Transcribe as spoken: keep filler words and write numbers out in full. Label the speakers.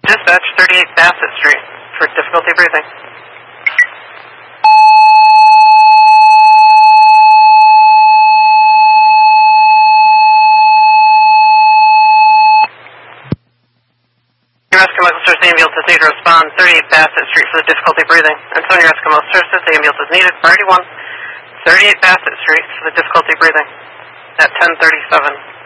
Speaker 1: Dispatch, thirty-eight Bassett Street for difficulty breathing. Your Eskimo Service ambulance is needed to respond. thirty-eight Bassett Street for the difficulty breathing. Antonio Eskimo Services ambulance is needed. Priority one. thirty-eight Bassett Street for the difficulty breathing at ten thirty-seven.